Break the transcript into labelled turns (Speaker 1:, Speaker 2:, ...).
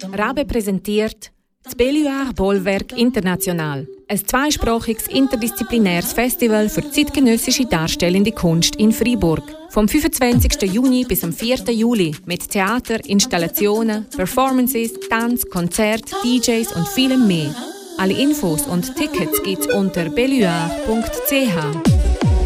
Speaker 1: Rabe präsentiert das Belluard Bollwerk International, ein zweisprachiges interdisziplinäres Festival für zeitgenössische darstellende Kunst in Freiburg. Vom 25. Juni bis am 4. Juli mit Theater, Installationen, Performances, Tanz, Konzert, DJs und vielem mehr. Alle Infos und Tickets gibt's unter belluard.ch.